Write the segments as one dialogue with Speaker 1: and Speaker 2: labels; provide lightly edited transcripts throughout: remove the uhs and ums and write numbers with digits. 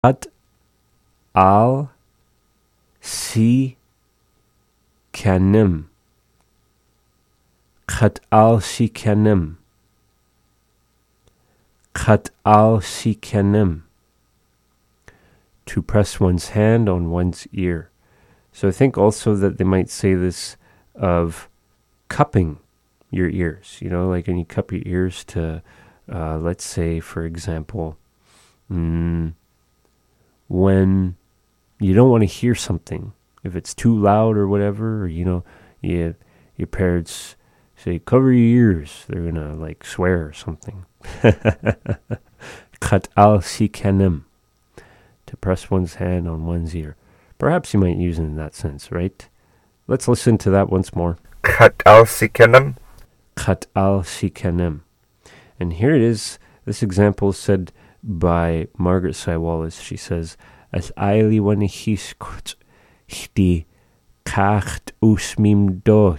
Speaker 1: Chat al si kanim. Chat al si kanim. Chat al si kanim. To press one's hand on one's ear. So I think also that they might say this of cupping your ears, like when you cup your ears to, let's say, for example, when you don't want to hear something, if it's too loud or whatever, or, your parents say, cover your ears, they're going to like swear or something. Kat al sikanim, to press one's hand on one's ear. Perhaps you might use it in that sense, right? Let's listen to that once more.
Speaker 2: Kat al sikanim.
Speaker 1: Kat al sikanim. And here it is. This example is said by Margaret Sy Wallace. She says, as aili wanihis kut hti kacht usmim do.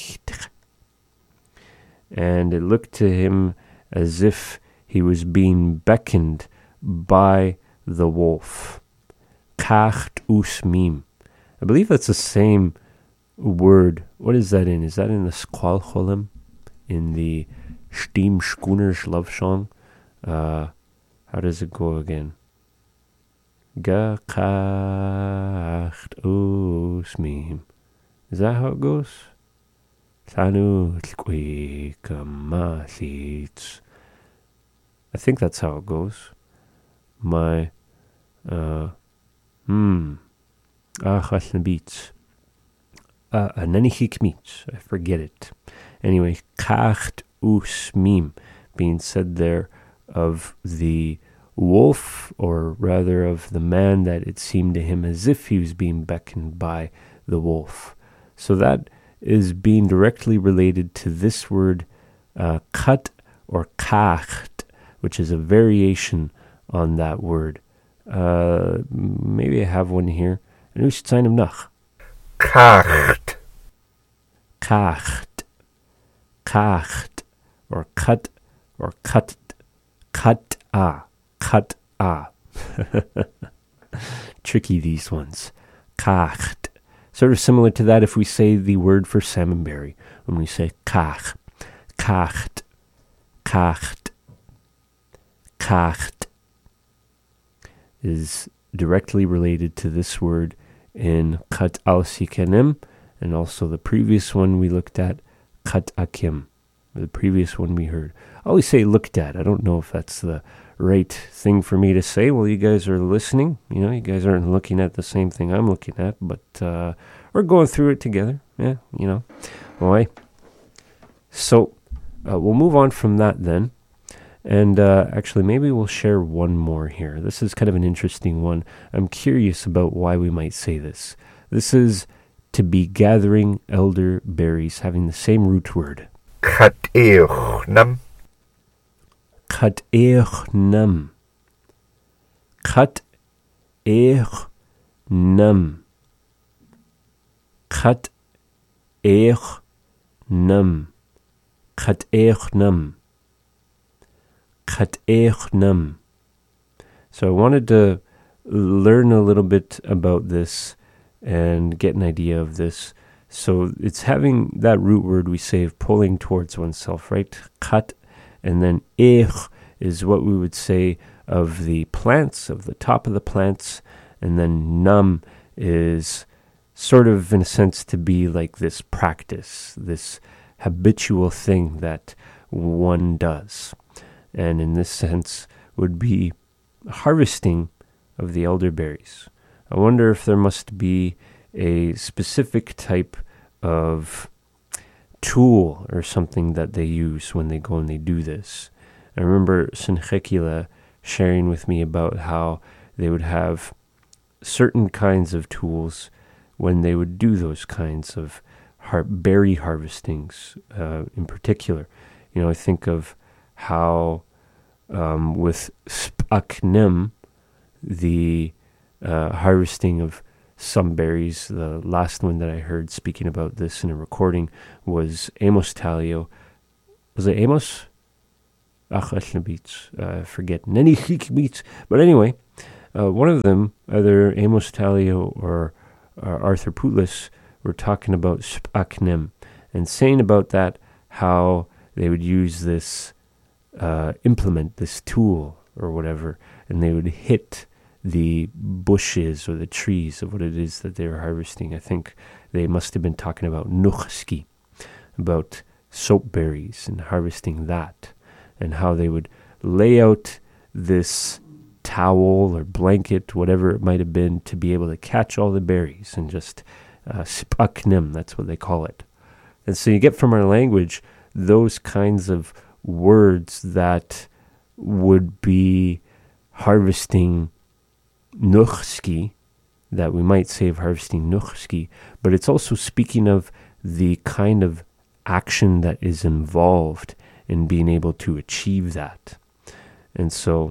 Speaker 1: And it looked to him as if he was being beckoned by the wolf. Kacht usmim. I believe that's the same word. What is that in? Is that in the Squal Cholim? In the Steam Schooners love song? How does it go again? Ga kacht usmim. Is that how it goes? Tanu tlquikamasits. I think that's how it goes. My beats. Nanihik meets. I forget it. Anyway, kacht usmim being said there of the wolf, or rather of the man, that it seemed to him as if he was being beckoned by the wolf. So that is being directly related to this word kat or kacht, which is a variation on that word. Maybe I have one here. En hoe is het zijn hem nog?
Speaker 2: Kacht.
Speaker 1: Kacht. Kacht. Or cut. Or cut. Cut a. Cut a. Tricky, these ones. Kacht. Sort of similar to that if we say the word for salmonberry. When we say kach. Kacht. Kacht. Kacht. Is directly related to this word in kat al sikanim, and also the previous one we looked at, kat akim, the previous one we heard. I always say looked at. I don't know if that's the right thing for me to say. Well, you guys are listening. You guys aren't looking at the same thing I'm looking at, but we're going through it together. Yeah, Alright. So we'll move on from that then. And actually, maybe we'll share one more here. This is kind of an interesting one. I'm curious about why we might say this. This is to be gathering elderberries, having the same root word.
Speaker 2: Kat-eochnam.
Speaker 1: Kat-eochnam. Kat-eochnam. Kat-eochnam. Kat-eochnam. Kat-eochnam. So I wanted to learn a little bit about this and get an idea of this. So it's having that root word we say of pulling towards oneself, right? Kat, and then eich is what we would say of the plants, of the top of the plants, and then nam is sort of, in a sense, to be like this practice, this habitual thing that one does. And in this sense would be harvesting of the elderberries. I wonder if there must be a specific type of tool or something that they use when they go and they do this. I remember Sinchekila sharing with me about how they would have certain kinds of tools when they would do those kinds of berry harvestings in particular. I think of how with spaknim, the harvesting of some berries, the last one that I heard speaking about this in a recording was Amos Talio. Was it Amos? I forget. But anyway, one of them, either Amos Talio or Arthur Putlis, were talking about Spaknem and saying about that how they would use this implement, this tool or whatever, and they would hit the bushes or the trees of what it is that they were harvesting. I think they must have been talking about nuchski, about soap berries and harvesting that, and how they would lay out this towel or blanket, whatever it might have been, to be able to catch all the berries and just spaknim, that's what they call it. And so you get from our language those kinds of words that would be harvesting nuchski, that we might say of harvesting nuchski, but it's also speaking of the kind of action that is involved in being able to achieve that. And so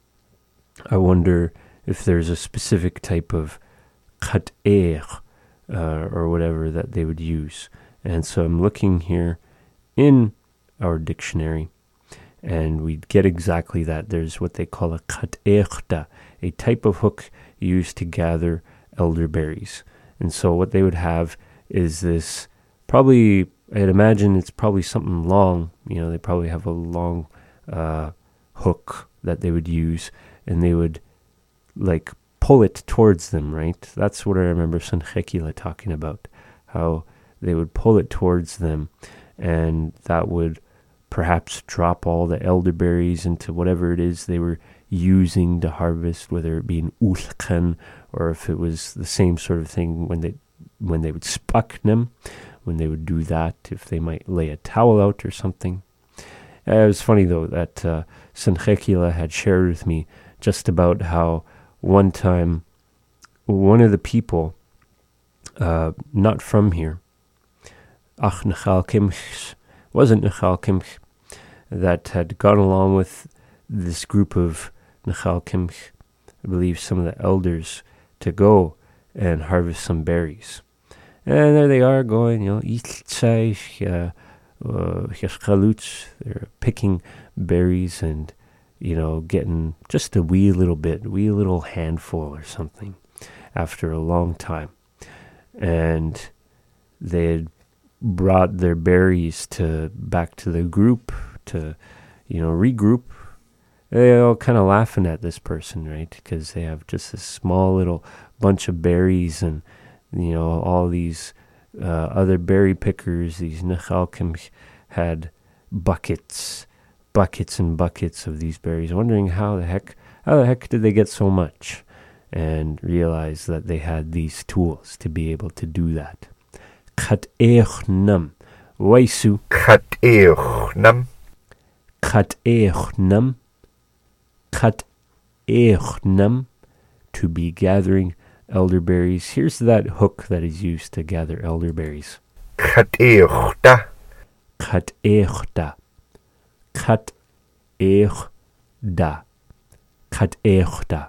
Speaker 1: I wonder if there's a specific type of kat'er or whatever that they would use. And so I'm looking here in our dictionary, and we get exactly that. There's what they call a kat'erta, a type of hook used to gather elderberries. And so what they would have is this, probably, I'd imagine it's probably something long. They probably have a long hook that they would use, and they would like pull it towards them, right? That's what I remember Sanchekila talking about, how they would pull it towards them, and that would perhaps drop all the elderberries into whatever it is they were using to harvest, whether it be an ulkan, or if it was the same sort of thing when they would spaknem, when they would do that, if they might lay a towel out or something. It was funny though that Sanchekila had shared with me just about how one time one of the people, not from here, Nechal Kimch, wasn't Nechal Kimch, that had gone along with this group of Nechal Kimch, I believe some of the elders, to go and harvest some berries. And there they are going, they're picking berries and, getting just a wee little handful or something after a long time. And they had brought their berries back to the group to, regroup. They're all kind of laughing at this person, right? Because they have just a small little bunch of berries, and, all these other berry pickers, these Nechalkim, had buckets and buckets of these berries, wondering how the heck did they get so much, and realize that they had these tools to be able to do that. Kat'echnam, Waisu.
Speaker 2: Kat'echnam.
Speaker 1: Kat'echnam. Kat'echnam, to be gathering elderberries. Here's that hook that is used to gather elderberries.
Speaker 2: Kat'echta.
Speaker 1: Kat'echta. Kat'echda. Kat'echda.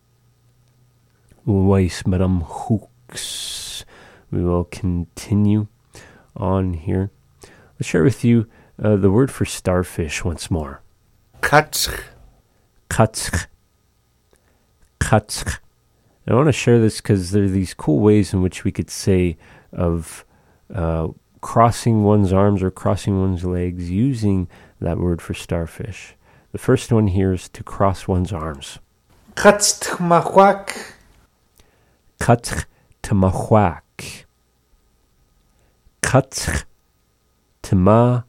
Speaker 1: Wais madam hooks. We will continue on here. I'll share with you the word for starfish once more.
Speaker 2: Katzch.
Speaker 1: Katzch. Katzch. I want to share this because there are these cool ways in which we could say of crossing one's arms or crossing one's legs using that word for starfish. The first one here is to cross one's arms.
Speaker 3: Katztmachwak.
Speaker 1: Katztmachwak. Katztmachwak.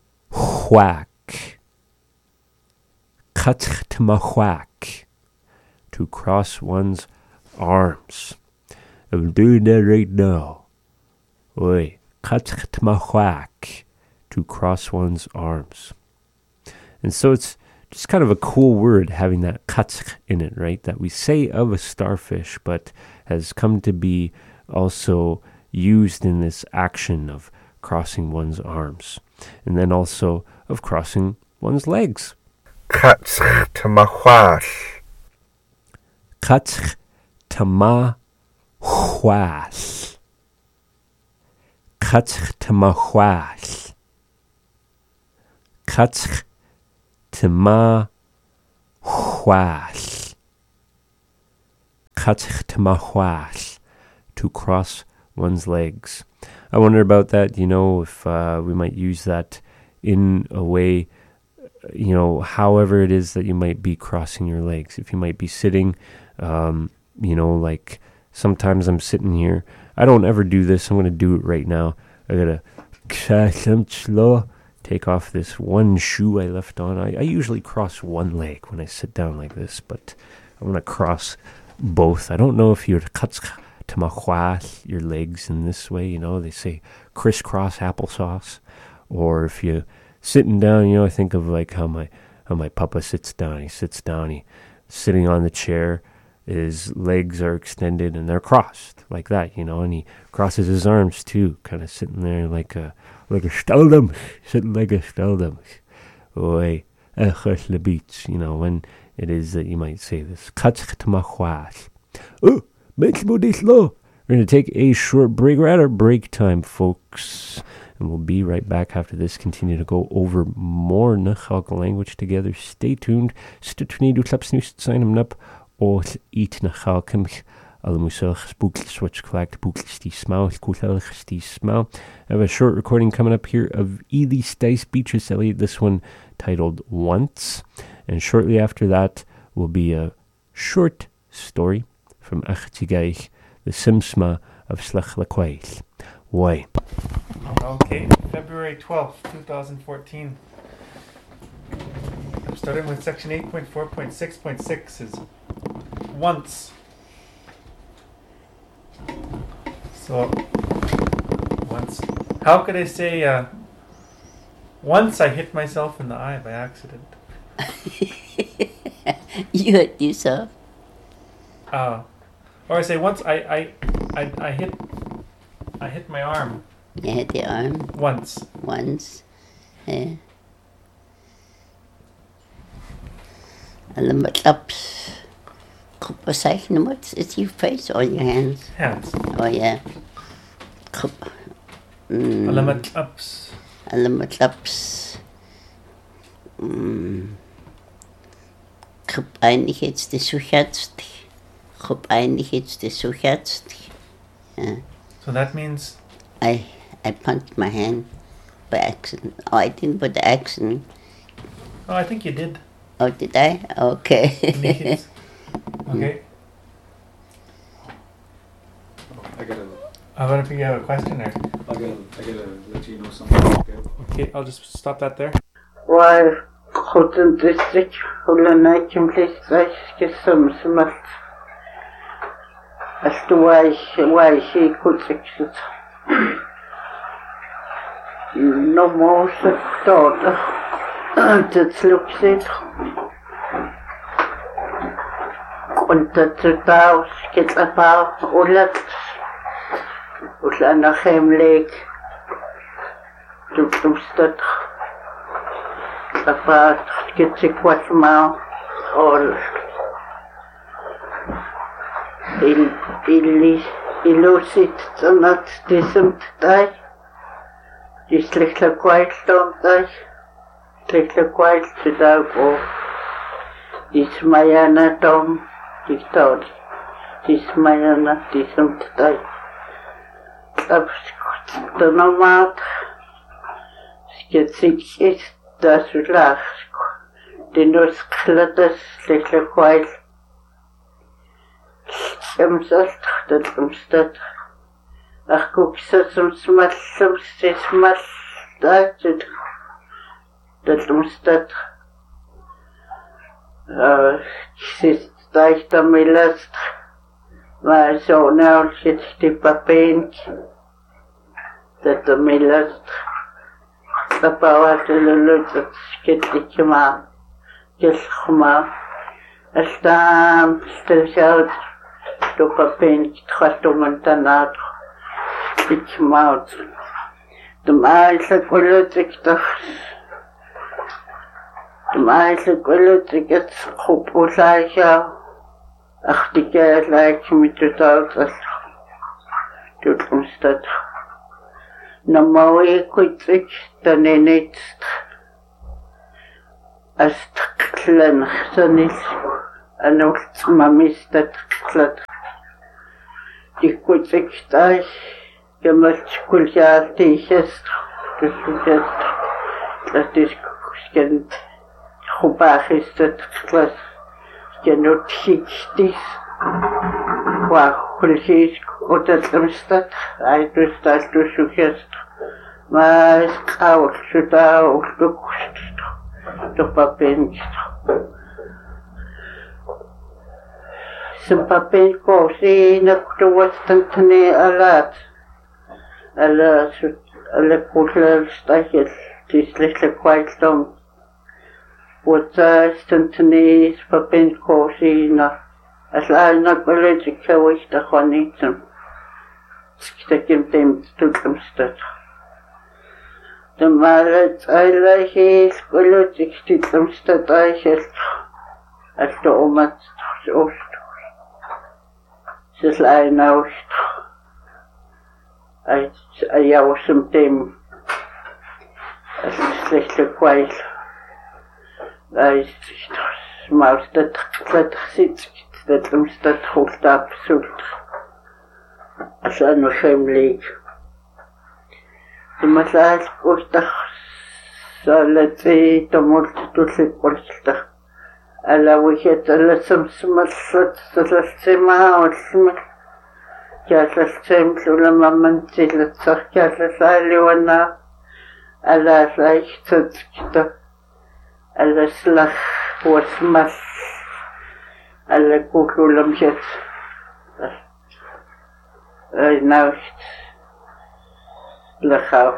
Speaker 1: Katztmachwak. To cross one's arms. I'm doing that right now. Oi, katztmachwak, to cross one's arms. And so it's just kind of a cool word having that katzch in it, right? That we say of a starfish, but has come to be also used in this action of crossing one's arms. And then also of crossing one's legs.
Speaker 2: Katztmachwash.
Speaker 1: Katztmachwash. Katztmachwash. Katztmachwash. katzchtmahwash, to cross one's legs. I wonder about that, if we might use that in a way, however it is that you might be crossing your legs. If you might be sitting, like sometimes I'm sitting here. I don't ever do this. I'm going to do it right now. I got to take off this one shoe I left on. I usually cross one leg when I sit down like this, but I'm going to cross both. I don't know if you're your legs in this way, they say crisscross applesauce, or if you're sitting down, I think of like how my papa sits down. He sits down, he's sitting on the chair, his legs are extended and they're crossed like that, and he crosses his arms too, kind of sitting there like a steldum, sitting like a steldum. Oi, the beach, when it is that you might say this. Oh, makes me this low. We're going to take a short break. We're at our break time, folks. And we'll be right back after this. Continue to go over more Nachalka language together. Stay tuned. Stutunidu klapsnust sign him up. Or eat Nachalkimch. Alamuselch spookelswitch collect bookelsty smile. Kutelchsty smile. I have a short recording coming up here of Ely Stice Beatrice Elliott. This one titled Once. And shortly after that will be a short story from Achtigaich, the Simsma of Slachlakwaith. Why?
Speaker 3: Okay, February 12th, 2014. I'm starting with section 8.4.6.6 is once. So, once. How could I say, once I hit myself in the eye by accident?
Speaker 4: You hurt yourself?
Speaker 3: Or I say once I hit my arm.
Speaker 4: You hit the arm?
Speaker 3: Once.
Speaker 4: Yeah. And the ups. What is your face or your hands?
Speaker 3: Hands.
Speaker 4: Oh yeah.
Speaker 3: Alamat ups.
Speaker 4: Groep eindigt de suchatst. Yeah.
Speaker 3: So that means?
Speaker 4: I punched my hand by accident. Oh, I didn't put the accident.
Speaker 3: Oh, I think you did.
Speaker 4: Oh, did I? Okay.
Speaker 3: Okay. I wonder if you have a question there.
Speaker 5: I gotta let you know something.
Speaker 3: Okay, I'll just stop that there.
Speaker 6: Why couldn't this stick Hulana completely get some smart as to why she could fix it? No more daughter. That looks it. Und der Baus geht ein paar Urlaub und dann nach Hemlig du musst aber geht sich was mal und il lucid zonat diesem Tag die schlechte Qualität zu da wo ist Mayana Tom Dictator ist Mayana diesem Tag the normal skitsik is das lach den nos kladas lekle kwai semsat dat umstat ach gucksa zum smal dat umstat sis daich da milast maar zo nou zit die papen dat de milast da pawa de lucht skit ma geskhma estam stelshalt do papen trasto montanat ikmaut de maile politik toch de maile politik het khopulaja ach die gelijk met het doet ons dat normaal ik dan niet als klein dan is Anult mamistat klat. Dikutiktai gemalt kuljaltichest. Tusujest. Klatis skent khubachistat klat. Genut hikstis. Wa kulhis otatlamstat. Aitustal tusujest. Mas kaul suta ulukust. Tupapinst. Sympapin ko si nagtuwas tantane alat. Ala kutlal stachel. Tislechle kwailtom. Wata tantane sympapin ko si na. Asla nagbalajik kawis ta khwanitam. Skitakim tem tulkamstat. The mallet I like his politics tilkamstat I helt. At the omat ost. Sisla I now I yaw some time. As slechle kwail. I smaus dat klat sits dat lumstat hold up sult. As I no shame league. The massage postach salati tomult to sleep postach. Alla we get a lesson smart sema or smart. Jasas same Sulamaman till the Jasas Aliwana. Alla like Tutskita. Alla slach was smash. Alla kukulam jet. Now لخاو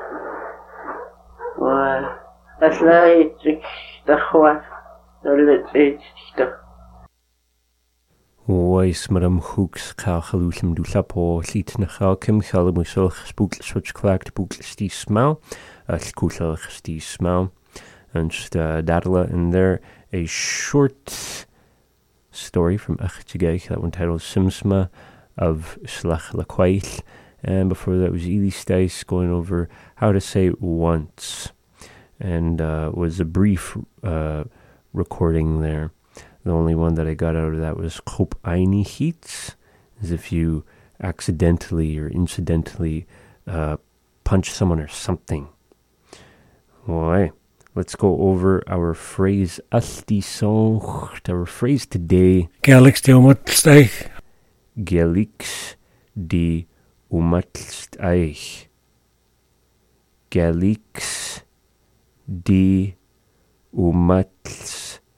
Speaker 6: وأسلايتك تخوان دلتيتك
Speaker 1: Weis maram hooks kalchalusum dulapo liet nachalkim chalamusel gespookl switch klaakt boekl stie smau kuchel stie smau and dadela in there a short story from Achtigay that one titled Simsma of Slach Lakwail. And before that was Eli Stice going over how to say once. And was a brief recording there. The only one that I got out of that was Kop Aini Heats, as if you accidentally or incidentally punch someone or something. Alright, let's go over our phrase Astisong. Our phrase today.
Speaker 7: Gelix de umatsteich.
Speaker 1: Gelix de umatsteich. Gelix de umatsteich.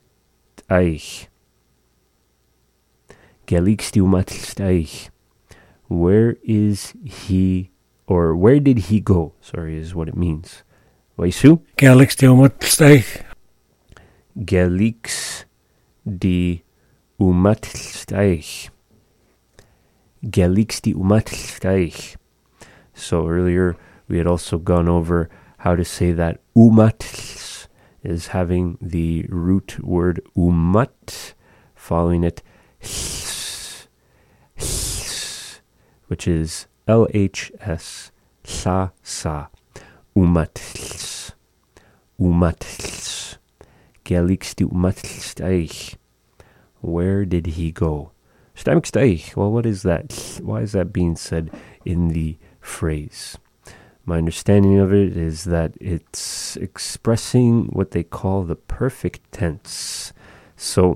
Speaker 1: Gelix de umatsteich. Where is he, or where did he go? Sorry, is what it means. Waisu?
Speaker 7: Gelix de umatsteich.
Speaker 1: Gelix de umatsteich. Gelix de umatsteich. So earlier we had also gone over how to say that umatls is having the root word umat following it which is LHS sa umatls Gelix de umatsteich. Where did he go? Well, what is that? Why is that being said in the phrase? My understanding of it is that it's expressing what they call the perfect tense. So,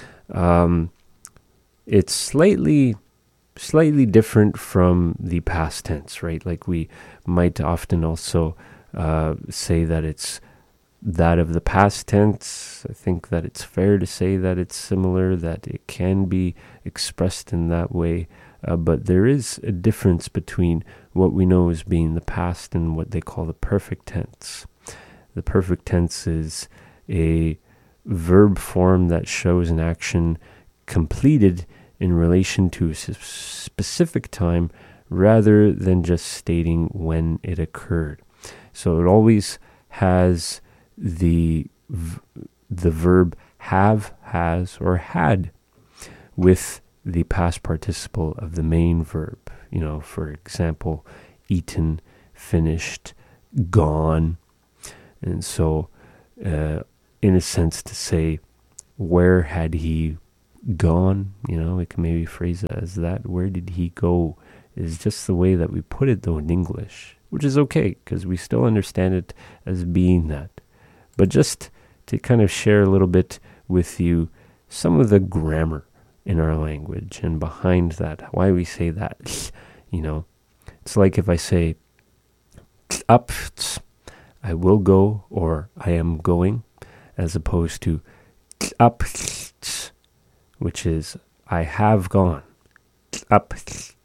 Speaker 1: it's slightly different from the past tense, right? Like we might often also say that it's that of the past tense. I think that it's fair to say that it's similar, that it can be expressed in that way. But there is a difference between what we know as being the past and what they call the perfect tense. The perfect tense is a verb form that shows an action completed in relation to a specific time rather than just stating when it occurred. So it always has the verb have, has, or had with the past participle of the main verb. You know, for example, eaten, finished, gone. And so, in a sense, to say, where had he gone, we can maybe phrase it as that. Where did he go is just the way that we put it though in English, which is okay because we still understand it as being that. But just to kind of share a little bit with you some of the grammar in our language and behind that, why we say that. It's like if I say up, I will go, or I am going, as opposed to up, which is I have gone. Up.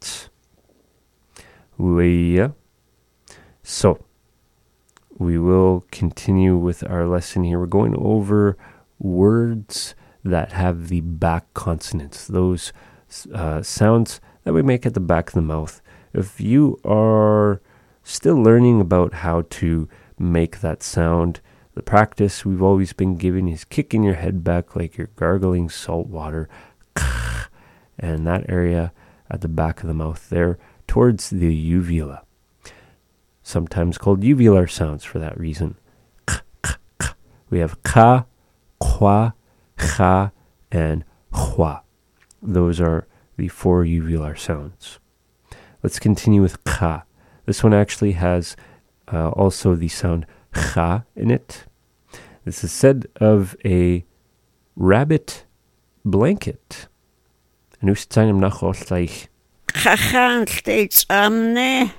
Speaker 1: So we will continue with our lesson here. We're going over words that have the back consonants, those sounds that we make at the back of the mouth. If you are still learning about how to make that sound, the practice we've always been giving is kicking your head back like you're gargling salt water. And that area at the back of the mouth there towards the uvula. Sometimes called uvular sounds for that reason. We have ka, kwa, cha, and hua. Those are the 4 uvular sounds. Let's continue with ka. This one actually has also the sound cha in it. This is said of a rabbit blanket. Nu zijn hem nog altijd.
Speaker 4: Chachans amne.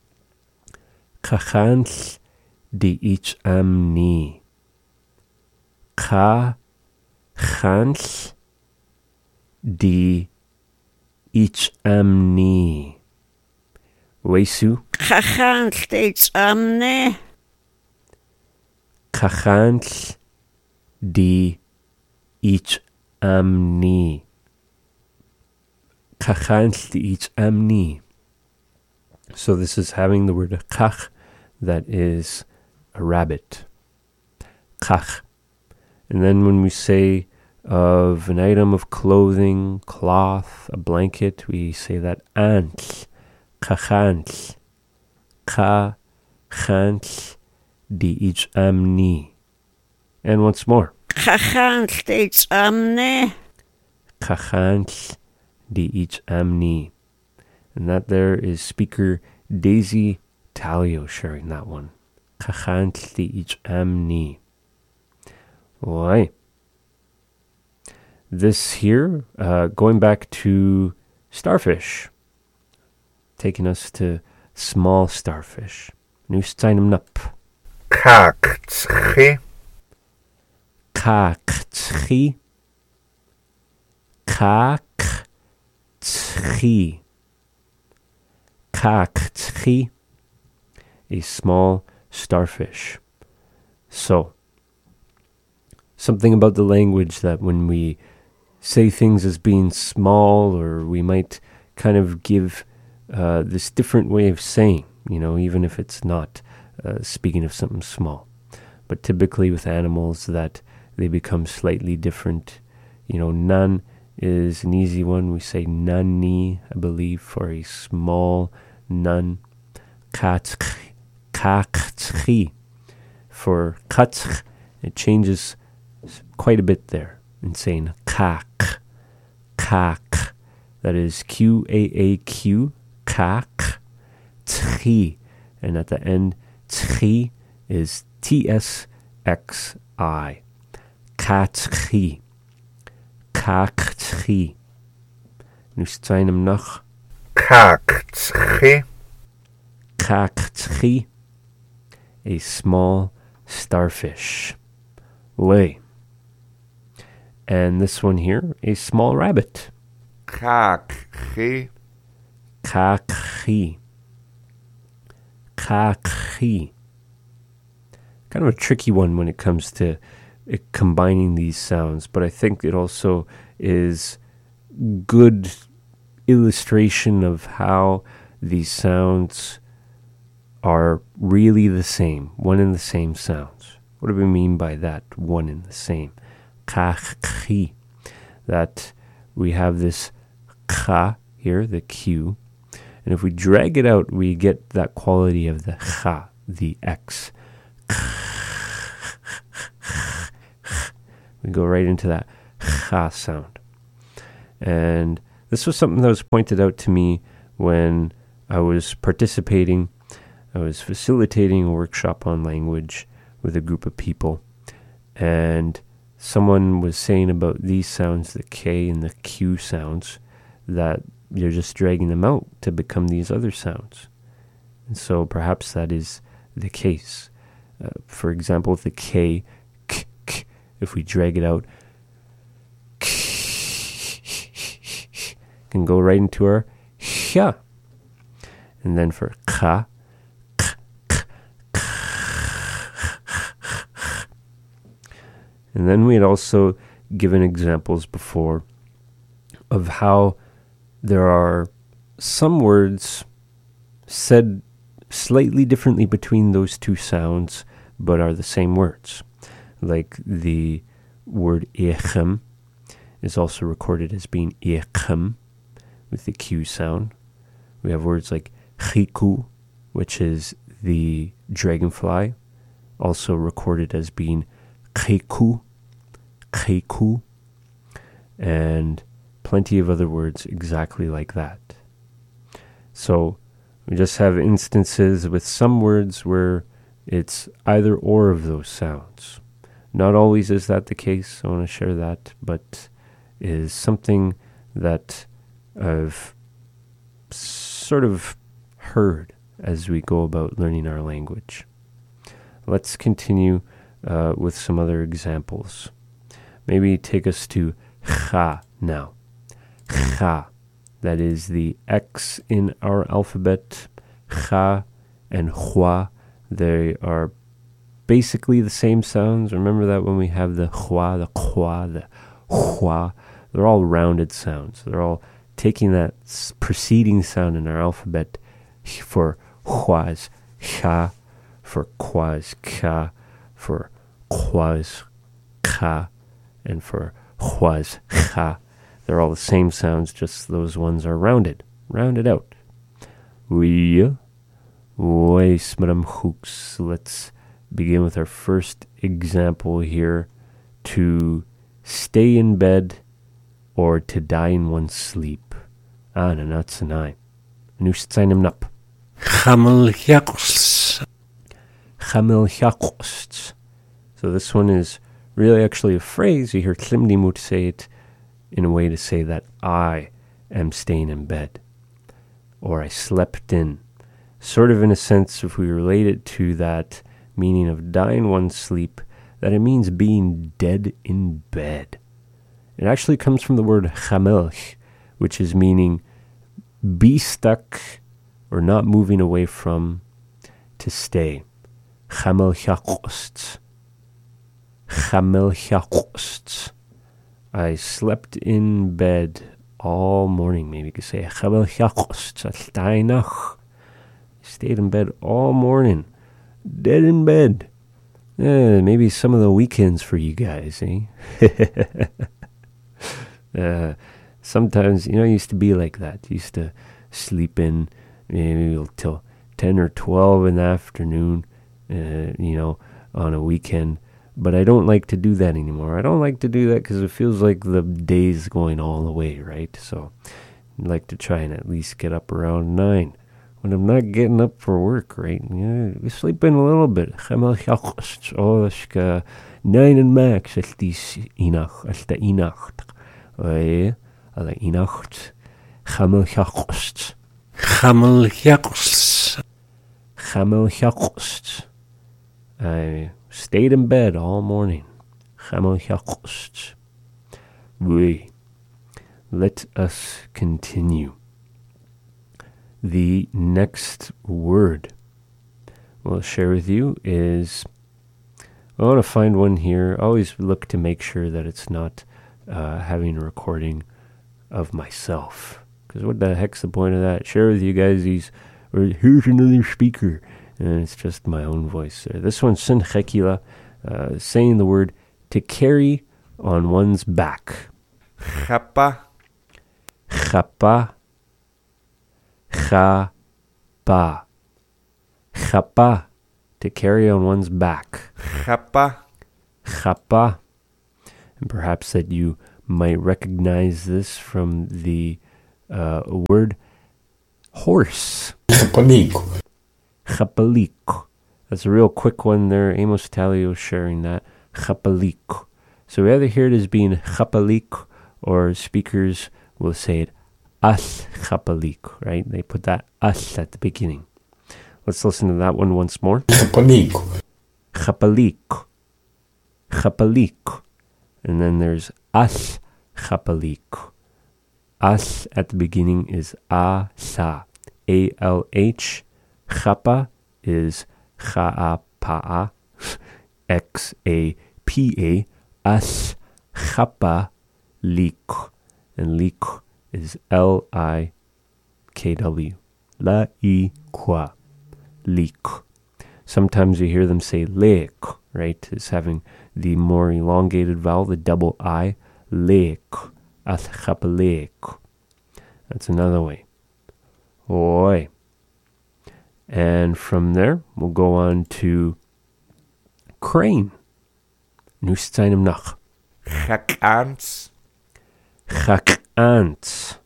Speaker 1: Chachans die iets amni. Chachans die iets amni. Weesu.
Speaker 4: Chachans amne.
Speaker 1: Chachans die iets amni. Chachans die iets amni. So this is having the word chach, that is a rabbit. Chach. And then when we say of an item of clothing, cloth, a blanket, we say that ants. Chachans. Chachans die iets amni. And once more.
Speaker 4: Chachans amne.
Speaker 1: Chachans die iets amni. And that there is speaker Daisy Talio sharing that one. Chachans die iets amni. Why? This here, going back to starfish, taking us to small starfish. Nu zijn hem nap.
Speaker 2: Kaktschi.
Speaker 1: Kaktschi. Kaktschi. Kaktschi. A small starfish. So, something about the language that when we say things as being small, or we might kind of give this different way of saying, even if it's not speaking of something small. But typically with animals that they become slightly different. Nan is an easy one. We say nani, I believe, for a small nun. Kaktschi. For katsch, it changes quite a bit there in saying kak. Kak. That is Q-A-A-Q. Kak. Tchi. And at the end, tchi is T-S-X-I. Katchi. Kakchi. Nu zijn hem nog.
Speaker 2: Kaktschi.
Speaker 1: Kakchi. A small starfish. Lay. And this one here, a small rabbit.
Speaker 2: Kakchi.
Speaker 1: Kakchi. Kakchi. Kind of a tricky one when it comes to combining these sounds, but I think it also is good illustration of how these sounds are really the same, one and the same sounds. What do we mean by that, one and the same? Kakchi. That we have this ka here, the Q, and if we drag it out, we get that quality of the cha, the X. We go right into that cha sound. And this was something that was pointed out to me when I was participating. I was facilitating a workshop on language with a group of people. And someone was saying about these sounds, the K and the Q sounds, that you're just dragging them out to become these other sounds. And so perhaps that is the case. For example, the K, k, k, if we drag it out, can go right into our sha. And then for ka, and then we had also given examples before of how there are some words said slightly differently between those two sounds, but are the same words. Like the word echem is also recorded as being echem with the Q sound. We have words like chiku, which is the dragonfly, also recorded as being chiku, chiku, and plenty of other words exactly like that. So we just have instances with some words where it's either or of those sounds. Not always is that the case. I want to share that, but is something that I've sort of heard as we go about learning our language. Let's continue with some other examples. Maybe take us to cha now. Cha. That is the X in our alphabet. Cha and hua. They are basically the same sounds. Remember that when we have the hua, the kwa, the hua, they're all rounded sounds. They're all taking that preceding sound in our alphabet. For hua's cha, for kwa's ka, for kwa's ka, and for hua's cha. They're all the same sounds, just those ones are rounded out. Let's begin with our first example here. To stay in bed or to die in one's sleep. Nanatsanai. Nustsainem nap.
Speaker 7: Chamel Yakos.
Speaker 1: Chamel Yakos. So this one is really actually a phrase. You hear Tlimdimut say it in a way to say that I am staying in bed, or I slept in. Sort of in a sense, if we relate it to that meaning of dying one's sleep, that it means being dead in bed. It actually comes from the word chamelch, which is meaning be stuck or not moving away from, to stay. Chamelchakost. Chamelchakost. I slept in bed all morning. Maybe you could say stayed in bed all morning. Dead in bed. Maybe some of the weekends for you guys, eh? Sometimes, I used to be like that. Used to sleep in maybe till 10 or 12 in the afternoon, on a weekend. But I don't like to do that anymore. I don't like to do that because it feels like the day's going all the way, right? So I'd like to try and at least get up around 9 when I'm not getting up for work, right? We sleep in a little bit. 9 and max als die inacht. Alla inacht. Chamelchakost. Chamelchakost. I stayed in bed all morning. Chamelchakost. Let us continue. The next word we'll share with you is, I want to find one here. Always look to make sure that it's not having a recording of myself. Because what the heck's the point of that? Share with you guys here's another speaker. And it's just my own voice there. This one's Sin Chekila, saying the word to carry on one's back.
Speaker 2: Chapa.
Speaker 1: Chapa. Chapa. Chapa. To carry on one's back.
Speaker 2: Chapa.
Speaker 1: Chapa. And perhaps that you might recognize this from the word horse.
Speaker 7: Chapalico.
Speaker 1: Chapalico. That's a real quick one there. Amos Talio sharing that. Chapalico. So we either hear it as being chapalico, or speakers will say it as chapalico, right? They put that as at the beginning. Let's listen to that one once more.
Speaker 7: Chapalico.
Speaker 1: Chapalico. Chapalico. And then there's as chapalico. As at the beginning is asa. A-L-H. Chapa is cha'apa'a. X-A-P-A. As chapa lik. And lik is L-I-K-W. La-I-kwa. Lik. Sometimes you hear them say lek, right? It's having the more elongated vowel, the double I. Lek. As chapa lek. That's another way. Oi. And from there, we'll go on to crane. Nu zijn hem nog.
Speaker 2: Chak'ans.
Speaker 1: Chak'ants.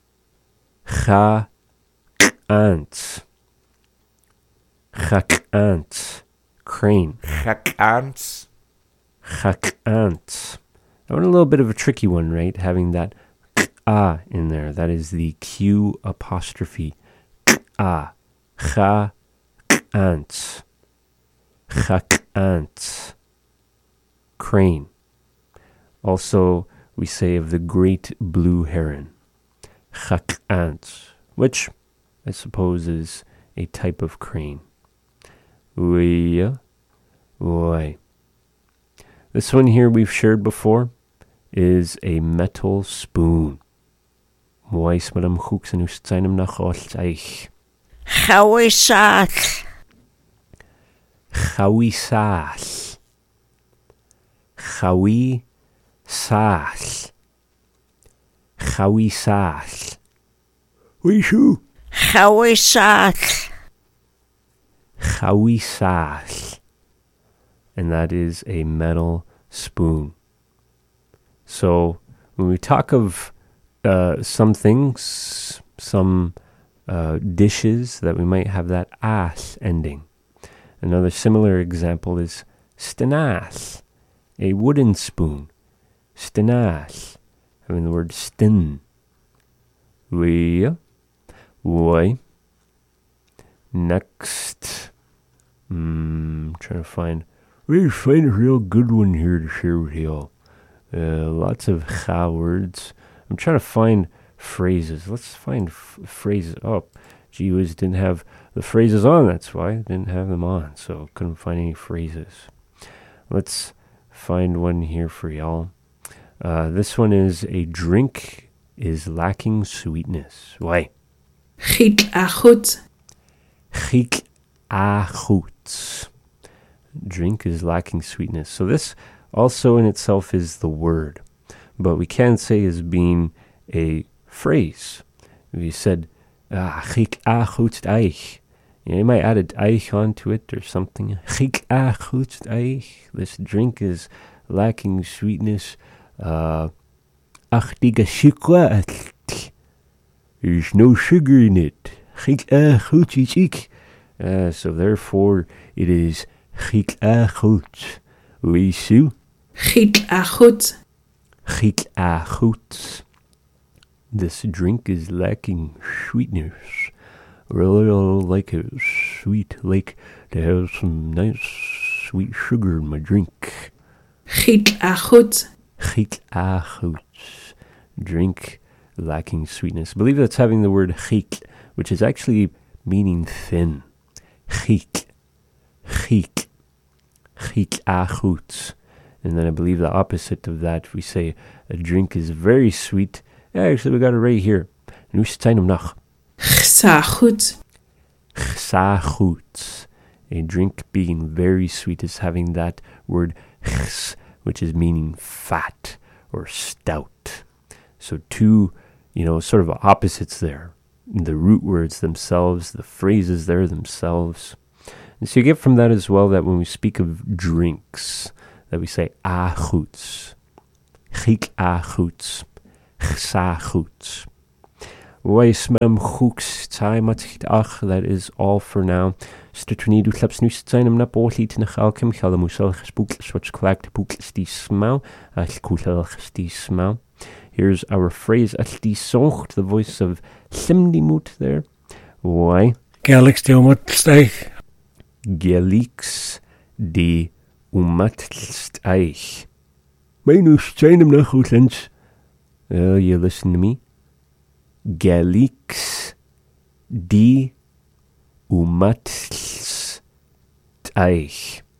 Speaker 1: Chak'ants. Chak'ants. Crane.
Speaker 2: Chak'ans.
Speaker 1: Chak'ants. That one a little bit of a tricky one, right? Having that ah in there. That is the Q apostrophe. Ah. Chak'ants. Chak'ants. Crane. Also, we say of the great blue heron. Chak'ants. Which, I suppose, is a type of crane. Oi. This one here we've shared before is a metal spoon. Moais met hem hoeks en hoest zijn hem nog altijd.
Speaker 4: Chawisach.
Speaker 1: Chawisach. Chawisach. Chawisach. Wishu.
Speaker 4: Chawisach.
Speaker 1: Chawisach. And that is a metal spoon. So when we talk of some things, some dishes that we might have that as ending. Another similar example is stenas, a wooden spoon. Stenas, having the word stin. Why? Next, trying to find a real good one here to share with you. Lots of cha words. I'm trying to find phrases. Let's find phrases. Oh, gee whiz, didn't have the phrases on. That's why I didn't have them on. So couldn't find any phrases. Let's find one here for y'all. This one is a drink is lacking sweetness. Why?
Speaker 8: Giet goed.
Speaker 1: Giet goed. Drink is lacking sweetness. So this also in itself is the word, but we can say as being a phrase. If you said, giet goed eich, you might add an eich onto it or something. Giet goed eich. This drink is lacking sweetness. Achtige chocolate. There's no sugar in it. Giet goed is ik. So therefore it is giet goed. Weet je?
Speaker 8: Giet goed.
Speaker 1: Giet goed. This drink is lacking sweetness. Really like it sweet, like to have some nice sweet sugar in my drink.
Speaker 8: Giet goed.
Speaker 1: Giet goed. Drink lacking sweetness. I believe that's having the word giet, which is actually meaning thin. Giet. Giet. Giet goed. And then I believe the opposite of that, we say a drink is very sweet. Yeah, actually, we got it right here. Nu zijn hem nog.
Speaker 8: Gsa goed.
Speaker 1: Gsa goed. A drink being very sweet is having that word gs, which is meaning fat or stout. So two, sort of opposites there. The root words themselves, the phrases there themselves. And so you get from that as well that when we speak of drinks, that we say goed. Chik a choots. Chsa choots. Weis mem chooks tai matchit ach, that is all for now. Stutterni du klaps nu zijn na bolliet na chalkem, chalamusel gespookl swatch clacked bookles die smau, al koetel die smau. Here's our phrase at die songt, the voice of Simdimut there. Why?
Speaker 9: Gelix die umatsteich.
Speaker 1: Gelix die umatsteich. Menus zijn na goedlens. You listen to me. Gelix die umatsteich.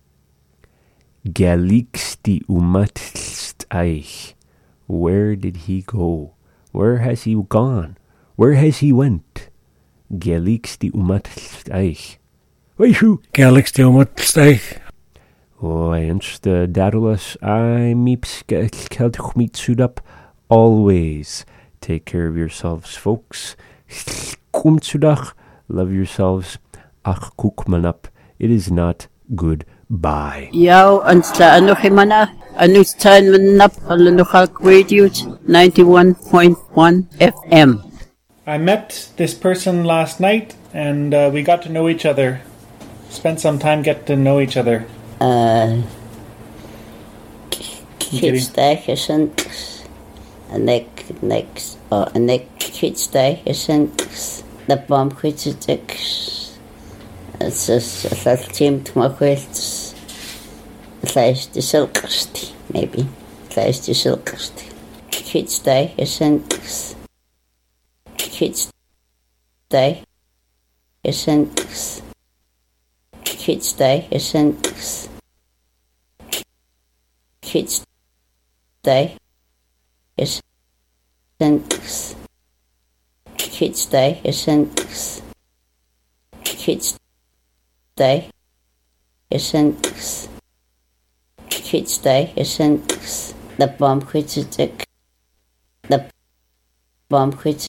Speaker 1: Gelix die umatsteich. Where did he go? Where has he gone? Where has he went? Gelix die umatsteich. Weishu.
Speaker 9: Gelix die umatsteich.
Speaker 1: Oh, I insta darulas I meeps keld up. Always take care of yourselves, folks. Kumtsudach. Love yourselves. Ach kukmanap. It is not goodbye.
Speaker 6: Jou ansla ano himana anustan manap halunukhak radio 91.1 FM.
Speaker 3: I met this person last night, and we got to know each other. Spent some time getting to know each other.
Speaker 4: Kidsdag isn't next kidsdag isn't the bomb critics. It's a team to my quilts. Slash the silkest, maybe. Slash the silkest. Kidsdag isn't Kidsdag isn't Kidsdag isn't Kidsday isn't Kidsday isn't Kidsday isn't Kidsday isn't the bomb critic. The bomb critic.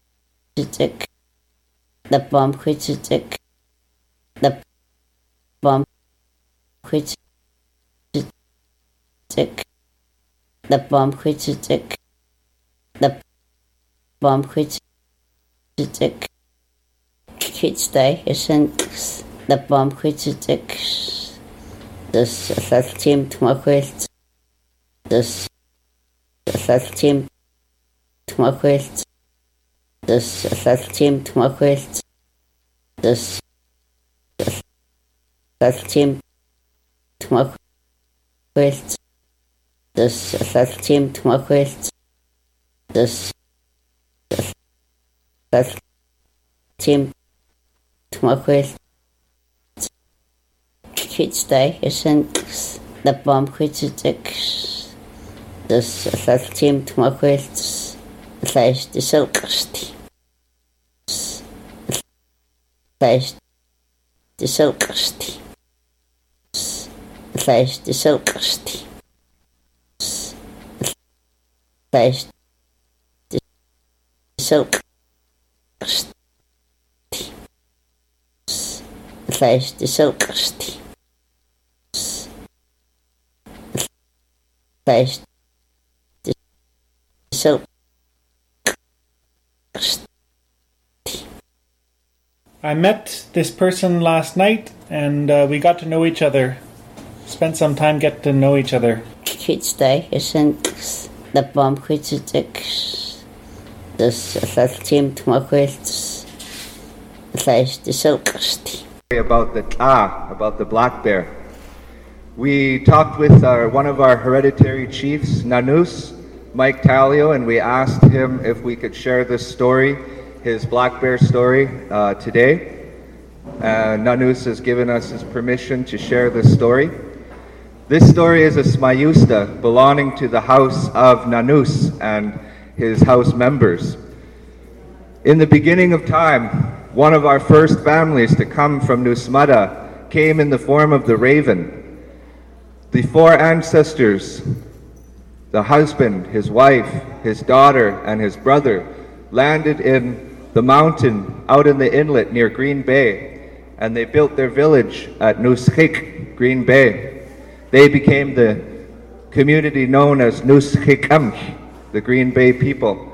Speaker 4: The bomb critic. The bomb critic. The bomb critic. The bomb critic. Kidsday isn't the bomb critic. Dus dat team to my quilt. Dus dat team to my quilt. Dus dat team to my quilt. Dus dat team to my quilt. Dus dat team to my quilt. Dus dat team to my quilt. Kidsday isn't the bomb critic. Dus dat team to my quilt. Slash the silkest. Slash the silkest. Slash the silkest. Slash the silkest. Slash the silkest. Slash the silk.
Speaker 3: I met this person last night, and we got to know each other. Spent some time getting to know each other.
Speaker 4: Kidsday isn't the bomb critic. Dus dat team to my quilts. Slash the silkest.
Speaker 2: About the black bear. We talked with one of our hereditary chiefs, Nanus, Mike Talio, and we asked him if we could share this story, his black bear story, today. Nanus has given us his permission to share this story. This story is a smayusta belonging to the house of Nanus and his house members. In the beginning of time, one of our first families to come from Nusmada came in the form of the raven. The four ancestors, the husband, his wife, his daughter, and his brother, landed in the mountain out in the inlet near Green Bay, and they built their village at Nushik, Green Bay. They became the community known as Nusxikamch, the Green Bay people.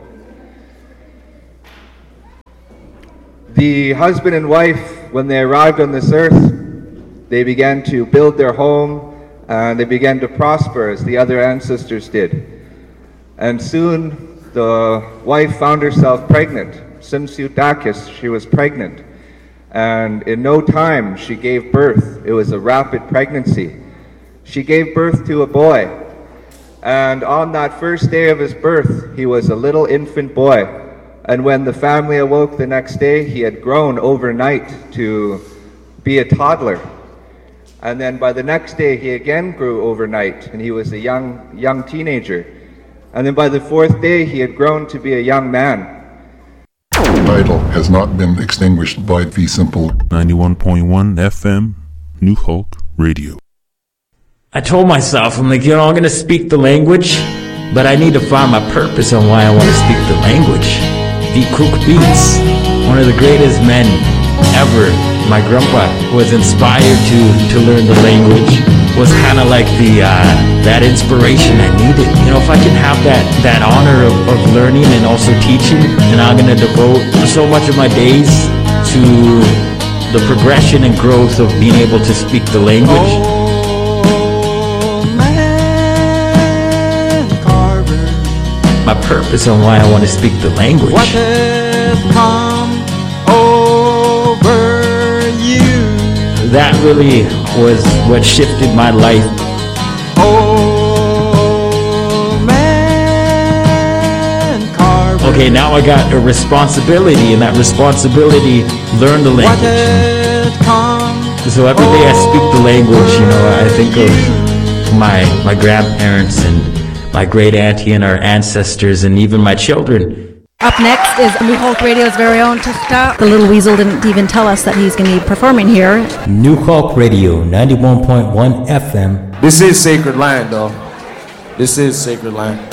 Speaker 2: The husband and wife, when they arrived on this earth, they began to build their home and they began to prosper as the other ancestors did. And soon the wife found herself pregnant. Simsiutakis, she was pregnant. And in no time she gave birth. It was a rapid pregnancy. She gave birth to a boy. And on that first day of his birth, he was a little infant boy. And when the family awoke the next day, he had grown overnight to be a toddler. And then by the next day, he again grew overnight, and he was a young teenager. And then by the fourth day, he had grown to be a young man.
Speaker 10: The title has not been extinguished by Fee Simple.
Speaker 11: 91.1 FM, New Hulk Radio.
Speaker 7: I told myself, I'm like, I'm going to speak the language, but I need to find my purpose on why I want to speak the language. V. Cook Beats, one of the greatest men ever. My grandpa was inspired to learn the language, was kind of like that inspiration I needed. If I can have that honor of learning and also teaching, then I'm going to devote so much of my days to the progression and growth of being able to speak the language. My purpose on why I want to speak the language.
Speaker 12: What has come over you?
Speaker 7: That really was what shifted my life.
Speaker 12: Oh man, Carver.
Speaker 7: Okay, now I got a responsibility, and that responsibility, learn the language.
Speaker 12: What has come
Speaker 7: so every day I speak the language, I think of my grandparents and my great auntie and our ancestors and even my children.
Speaker 13: Up next is New Hulk Radio's very own Tuska. The little weasel didn't even tell us that he's going to be performing here.
Speaker 14: New Hulk Radio, 91.1 FM.
Speaker 15: This is sacred land, though. This is sacred land.